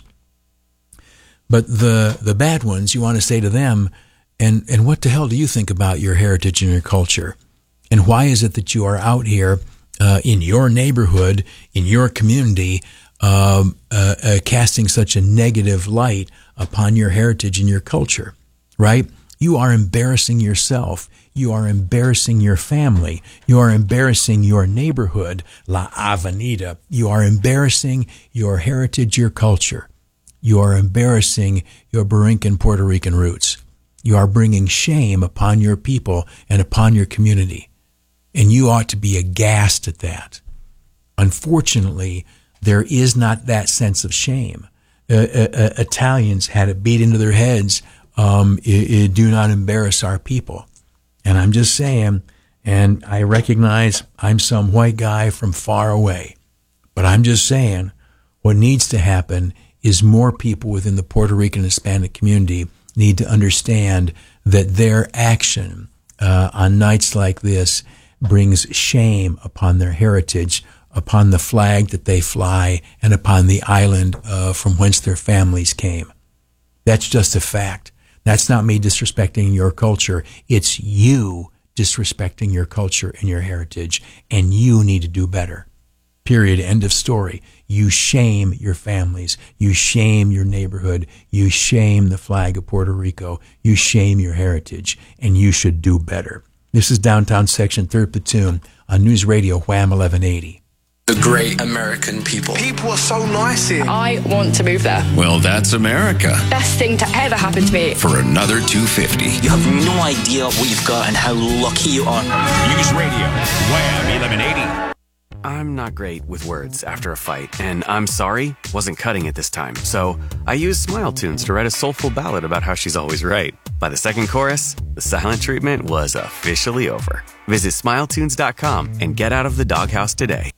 But the, the bad ones, you want to say to them, and, and what the hell do you think about your heritage and your culture? And why is it that you are out here, uh, in your neighborhood, in your community, um, uh, uh, casting such a negative light upon your heritage and your culture, right? You are embarrassing yourself. You are embarrassing your family. You are embarrassing your neighborhood, La Avenida. You are embarrassing your heritage, your culture. You are embarrassing your Borinquen Puerto Rican roots. You are bringing shame upon your people and upon your community. And you ought to be aghast at that. Unfortunately, there is not that sense of shame. Uh, uh, Italians had it beat into their heads, um, it, it, do not embarrass our people. And I'm just saying, and I recognize I'm some white guy from far away, but I'm just saying what needs to happen is more people within the Puerto Rican Hispanic community need to understand that their action uh, on nights like this brings shame upon their heritage, upon the flag that they fly, and upon the island uh, from whence their families came. That's just a fact. That's not me disrespecting your culture. It's you disrespecting your culture and your heritage, and you need to do better. Period. End of story. You shame your families. You shame your neighborhood. You shame the flag of Puerto Rico. You shame your heritage, and you should do better. This is Downtown Section, third Platoon, on News Radio Wham eleven eighty. The great American people. People are so nice here. I want to move there. Well, that's America. Best thing to ever happen to me. For another two fifty. You have no idea what you've got and how lucky you are. News Radio Wham eleven eighty. I'm not great with words after a fight, and I'm sorry, wasn't cutting it this time. So I used Smile Tunes to write a soulful ballad about how she's always right. By the second chorus, the silent treatment was officially over. Visit smile tunes dot com and get out of the doghouse today.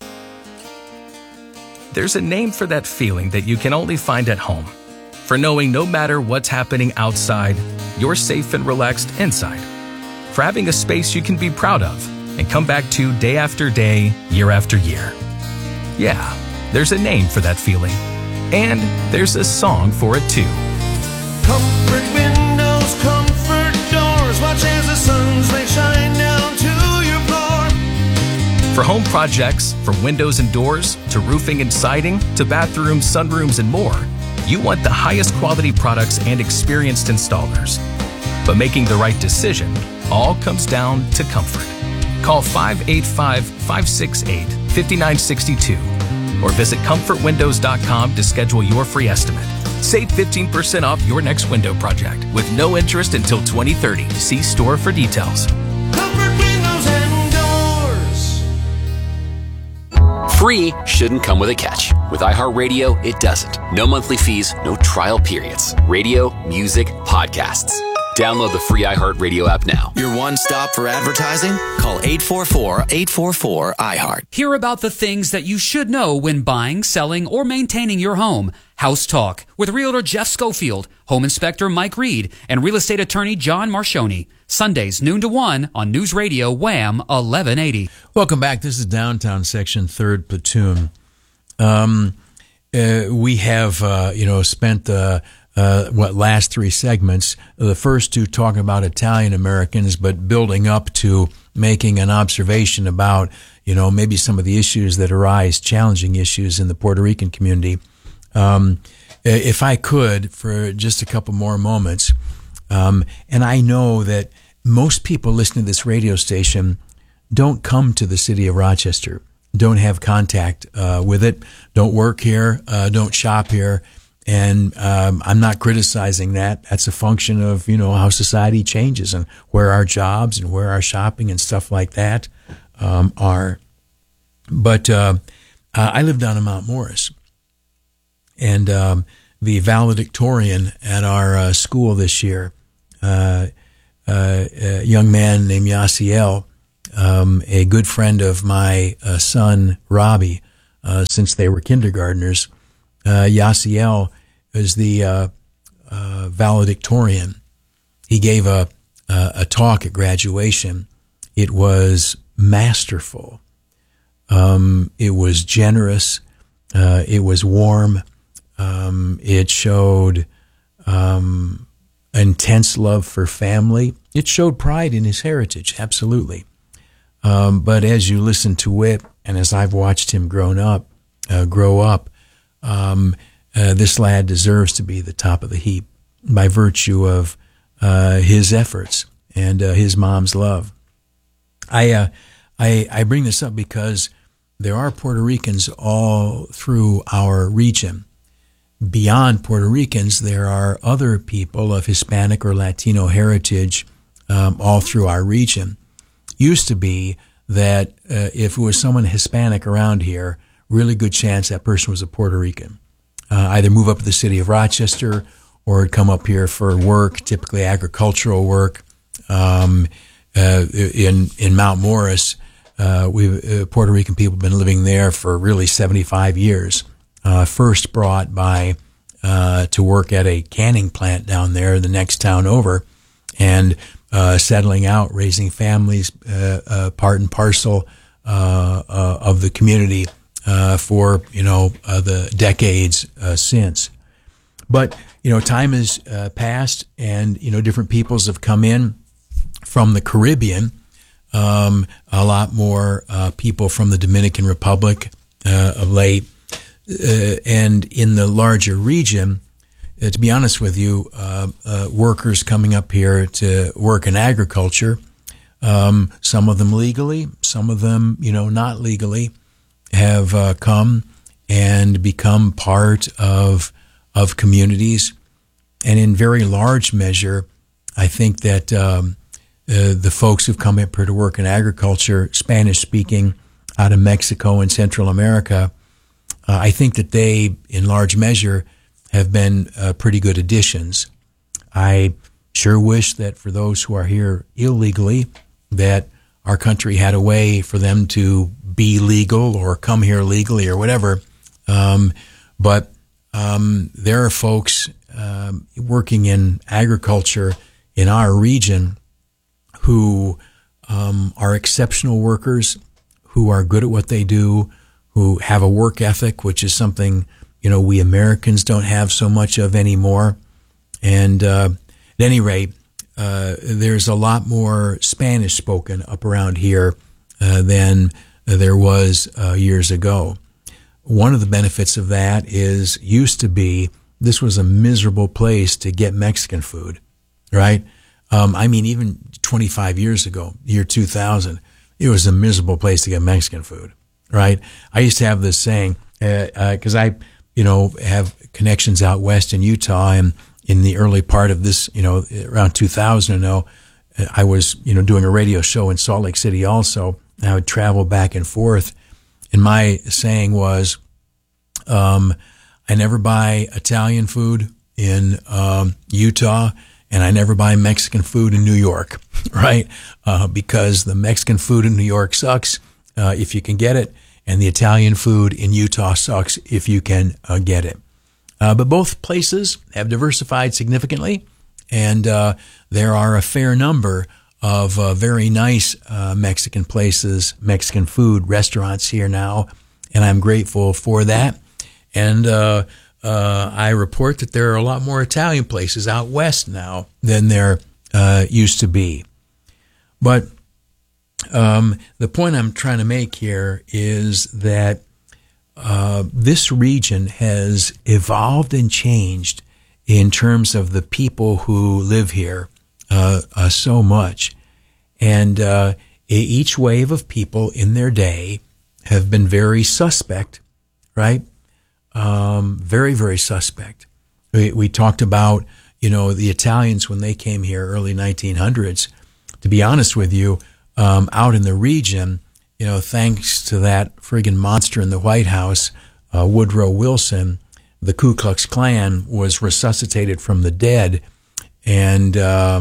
There's a name for that feeling that you can only find at home. For knowing no matter what's happening outside, you're safe and relaxed inside. For having a space you can be proud of and come back to day after day, year after year. Yeah, there's a name for that feeling. And there's a song for it too. Comfort windows, comfort doors, watch as the sun's rays shine down to your floor. For home projects, from windows and doors, to roofing and siding, to bathrooms, sunrooms, and more, you want the highest quality products and experienced installers. But making the right decision all comes down to comfort. Call five eight five, five six eight, five nine six two or visit comfort windows dot com to schedule your free estimate. Save fifteen percent off your next window project with no interest until twenty thirty. See store for details. Comfort windows and doors. Free shouldn't come with a catch. With iHeartRadio, it doesn't. No monthly fees, no trial periods. Radio, music, podcasts. Download the free iHeartRadio app now. Your one stop for advertising? Call eight four four, eight four four, I heart. Hear about the things that you should know when buying, selling, or maintaining your home. House Talk with Realtor Jeff Schofield, Home Inspector Mike Reed, and Real Estate Attorney John Marcioni. Sundays, noon to one on News Radio Wham eleven eighty. Welcome back. This is Downtown Section, third Platoon. Um, uh, we have, uh, you know, spent the uh, what last three segments, the first two talking about Italian Americans, but building up to making an observation about, you know, maybe some of the issues that arise, challenging issues in the Puerto Rican community. Um, if I could, for just a couple more moments, um, and I know that most people listening to this radio station don't come to the city of Rochester, don't have contact uh, with it, don't work here, uh, don't shop here, and um, I'm not criticizing that. That's a function of, you know, how society changes and where our jobs and where our shopping and stuff like that um, are. But uh, I live down in Mount Morris. And um, the valedictorian at our uh, school this year uh, uh, a young man named Yasiel, um, a good friend of my uh, son Robbie, uh, since they were kindergartners. Uh, Yasiel is the uh, uh, valedictorian. He gave a, a a talk at graduation. It was masterful. Um, it was generous. Uh, it was warm. Um, it showed um, intense love for family. It showed pride in his heritage, absolutely. Um, but as you listen to it, and as I've watched him grown up, uh, grow up, um, uh, this lad deserves to be the top of the heap by virtue of uh, his efforts and uh, his mom's love. I, uh, I I bring this up because there are Puerto Ricans all through our region. Beyond Puerto Ricans, there are other people of Hispanic or Latino heritage um, all through our region. Used to be that uh, if it was someone Hispanic around here, really good chance that person was a Puerto Rican. Uh, either move up to the city of Rochester or come up here for work, typically agricultural work. Um, uh, in in Mount Morris, uh, we uh, Puerto Rican people have been living there for really seventy-five years. Uh, first brought by uh, to work at a canning plant down there, the next town over, and uh, settling out, raising families, uh, uh, part and parcel uh, uh, of the community uh, for you know uh, the decades uh, since. But you know, time has uh, passed, and you know, different peoples have come in from the Caribbean. Um, a lot more uh, people from the Dominican Republic uh, of late. Uh, and in the larger region, uh, to be honest with you, uh, uh, workers coming up here to work in agriculture, um, some of them legally, some of them, you know, not legally, have uh, come and become part of of communities. And in very large measure, I think that um, uh, the folks who've come up here to work in agriculture, Spanish-speaking, out of Mexico and Central America, Uh, I think that they, in large measure, have been uh, pretty good additions. I sure wish that for those who are here illegally, that our country had a way for them to be legal or come here legally or whatever. Um, but um, there are folks um, working in agriculture in our region who um, are exceptional workers, who are good at what they do, who have a work ethic, which is something, you know, we Americans don't have so much of anymore. And uh, at any rate, uh, there's a lot more Spanish spoken up around here uh, than there was uh, years ago. One of the benefits of that is, used to be, this was a miserable place to get Mexican food, right? Um, I mean, even twenty-five years ago, year two thousand, it was a miserable place to get Mexican food. Right. I used to have this saying, because uh, uh, I, you know, have connections out west in Utah, and in the early part of this, you know, around two thousand, you know, I was, you know, doing a radio show in Salt Lake City also. And I would travel back and forth. And my saying was, um, I never buy Italian food in um, Utah, and I never buy Mexican food in New York, right? Uh, because the Mexican food in New York sucks. Uh, if you can get it, and the Italian food in Utah sucks if you can uh, get it. Uh, but both places have diversified significantly, and uh, there are a fair number of uh, very nice uh, Mexican places, Mexican food restaurants here now, and I'm grateful for that. And uh, uh, I report that there are a lot more Italian places out west now than there uh, used to be. But Um, the point I'm trying to make here is that uh, this region has evolved and changed in terms of the people who live here uh, uh, so much. And uh, each wave of people in their day have been very suspect, right? Um, very, very suspect. We, we talked about, you know, the Italians when they came here, early nineteen hundreds. To be honest with you, Um, out in the region, you know, thanks to that friggin' monster in the White House, uh, Woodrow Wilson, the Ku Klux Klan was resuscitated from the dead, and um,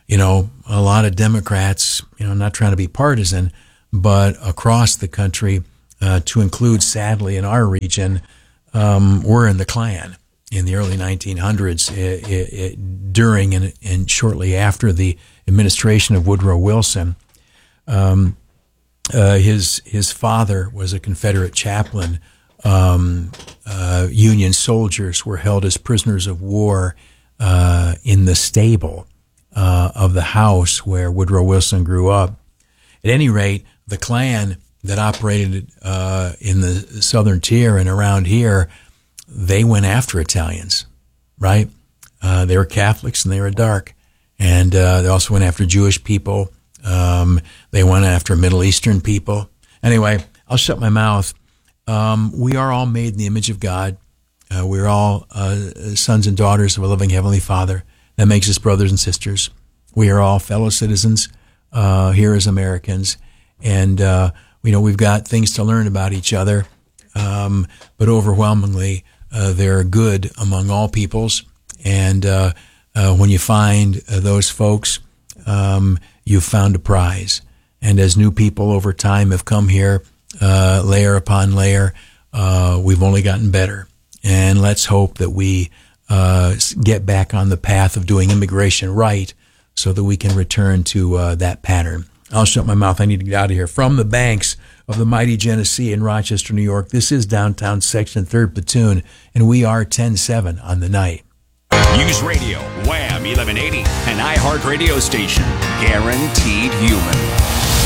you know, a lot of Democrats, you know, not trying to be partisan, but across the country, uh, to include, sadly, in our region, um, were in the Klan in the early nineteen hundreds, it, it, it, during and, and shortly after the administration of Woodrow Wilson. Um, uh, his his father was a Confederate chaplain. Um, uh, Union soldiers were held as prisoners of war uh, in the stable uh, of the house where Woodrow Wilson grew up. At any rate, the Klan that operated uh, in the southern tier and around here, they went after Italians, right? Uh, they were Catholics and they were dark. And uh, they also went after Jewish people. Um, they went after Middle Eastern people. Anyway, I'll shut my mouth. Um, we are all made in the image of God. Uh, we're all uh, sons and daughters of a loving Heavenly Father. That makes us brothers and sisters. We are all fellow citizens uh, here as Americans. And, uh, you know, we've got things to learn about each other. Um, but overwhelmingly, uh, they're good among all peoples. And uh, uh, when you find uh, those folks, um, you've found a prize. And as new people over time have come here, uh, layer upon layer, uh, we've only gotten better. And let's hope that we uh, get back on the path of doing immigration right so that we can return to uh, that pattern. I'll shut my mouth. I need to get out of here. From the banks of the mighty Genesee in Rochester, New York, this is Downtown Section, third Platoon, and we are ten seven on the night. News Radio, Wham eleven eighty, an iHeart radio station, guaranteed human.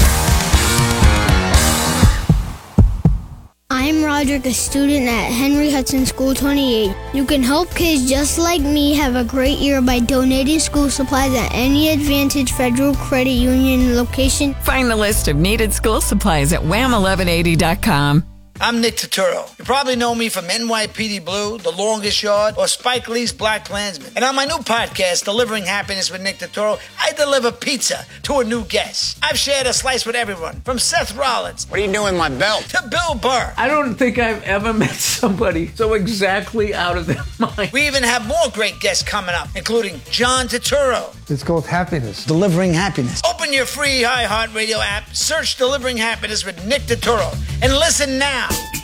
I'm Roderick, a student at Henry Hudson School twenty-eight. You can help kids just like me have a great year by donating school supplies at any Advantage Federal Credit Union location. Find the list of needed school supplies at wham eleven eighty dot com. I'm Nick Turturro. You probably know me from N Y P D Blue, The Longest Yard, or Spike Lee's Black Klansman. And on my new podcast, Delivering Happiness with Nick Turturro, I deliver pizza to a new guest. I've shared a slice with everyone, from Seth Rollins. What are you doing with my belt? To Bill Burr. I don't think I've ever met somebody so exactly out of their mind. We even have more great guests coming up, including John Turturro. It's called Happiness. Delivering Happiness. Open your free iHeartRadio app, search Delivering Happiness with Nick Turturro, and listen now.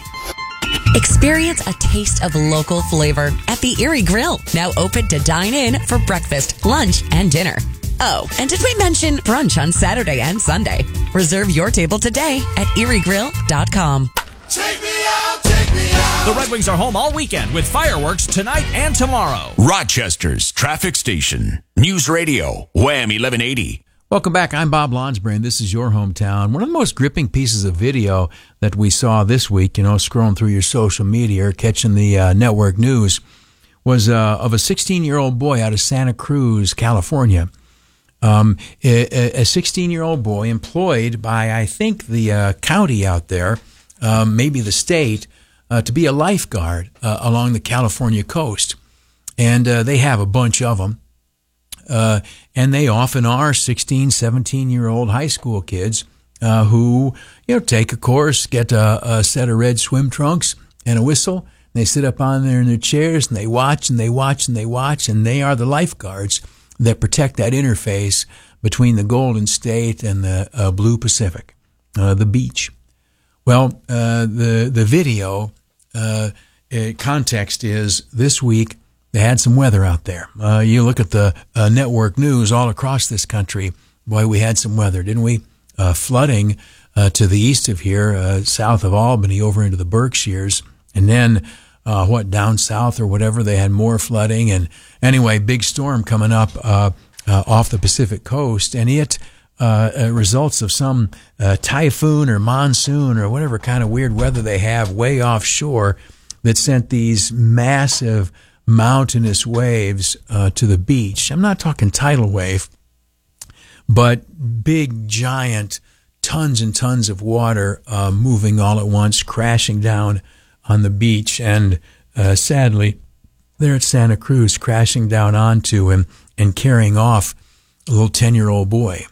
Experience a taste of local flavor at the Erie Grill, now open to dine in for breakfast, lunch, and dinner. Oh, and did we mention brunch on Saturday and Sunday? Reserve your table today at erie grill dot com. Take me out, take me out. The Red Wings are home all weekend with fireworks tonight and tomorrow. Rochester's traffic station. News Radio, Wham eleven eighty. Welcome back. I'm Bob Lonsbury, and this is your hometown. One of the most gripping pieces of video that we saw this week, you know, scrolling through your social media or catching the uh, network news, was uh, of a sixteen-year-old boy out of Santa Cruz, California. Um, a sixteen-year-old boy employed by, I think, the uh, county out there, um, maybe the state, uh, to be a lifeguard uh, along the California coast. And uh, they have a bunch of them. Uh, and they often are sixteen, seventeen-year-old high school kids uh, who, you know, take a course, get a, a set of red swim trunks and a whistle. And they sit up on there in their chairs and they watch and they watch and they watch, and they are the lifeguards that protect that interface between the Golden State and the uh, Blue Pacific, uh, the beach. Well, uh, the the video uh, context is this week. They had some weather out there. Uh, you look at the uh, network news all across this country. Boy, we had some weather, didn't we? Uh, flooding uh, to the east of here, uh, south of Albany, over into the Berkshires. And then, uh, what, down south or whatever, they had more flooding. And anyway, big storm coming up uh, uh, off the Pacific coast. And it uh, uh, results of some uh, typhoon or monsoon or whatever kind of weird weather they have way offshore that sent these massive mountainous waves uh, to the beach. I'm not talking tidal wave, but big, giant, tons and tons of water uh, moving all at once, crashing down on the beach. And uh, sadly, there at Santa Cruz, crashing down onto him and carrying off a little ten-year-old boy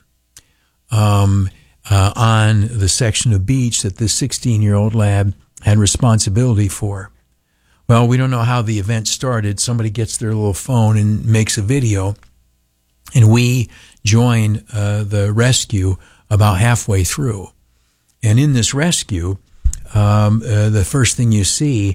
um, uh, on the section of beach that this sixteen-year-old lad had responsibility for. Well, we don't know how the event started. Somebody gets their little phone and makes a video. And we join uh, the rescue about halfway through. And in this rescue, um, uh, the first thing you see